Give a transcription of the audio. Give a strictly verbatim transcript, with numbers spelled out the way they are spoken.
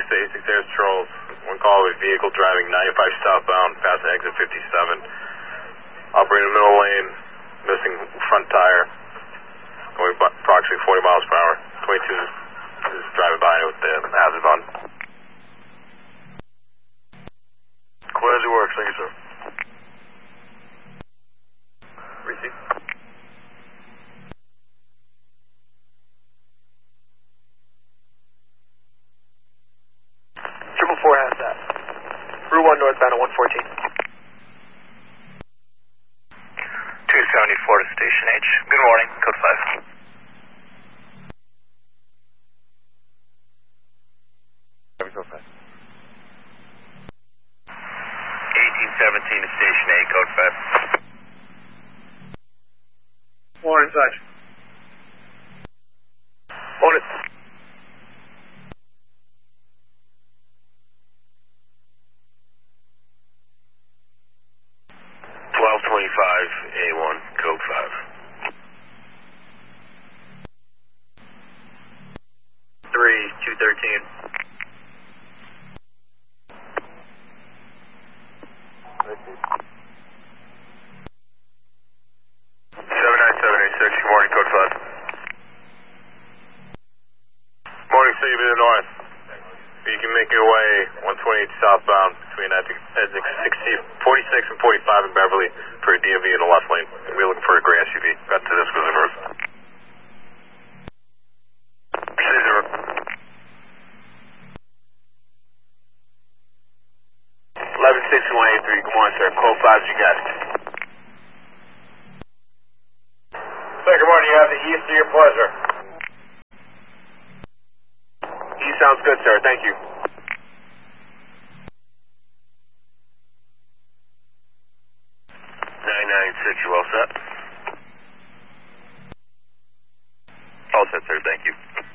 to eighty-six Air Trolls. One call with vehicle driving ninety-five southbound, passing exit fifty-seven. Operating middle lane, missing front tire. Going approximately forty miles per hour. twenty-two is driving by with the hazards on. Cool as it works, thank you, sir. Receive. Triple four has that. Route one northbound at one fourteen. two seventy-four to Station H. Good morning, code five. Code five. eighteen seventeen to Station A, code five. Morning, Sarge. Morning. twelve twenty-five, A one, code five. three, two thirteen. seven nine seven eight six, good morning, code five. Morning, City to the north. You can make your way one twenty-eight southbound between exit forty-six and forty-five in Beverly for a D M V in the left lane. And we're looking for a gray S U V. Got to this was reverse. eleven six one eight three, good morning, sir. Code five, you got it. Sir, good morning. You have the east to your pleasure. E sounds good, sir. Thank you. nine nine six, you all set? All set, sir. Thank you.